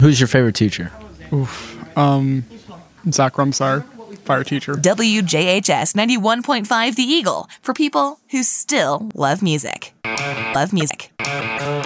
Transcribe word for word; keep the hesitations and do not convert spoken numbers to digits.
Who's your favorite teacher? Oof. Um, Zach Rumsar, fire teacher. W J H S ninety-one point five The Eagle, for people who still love music. Love music.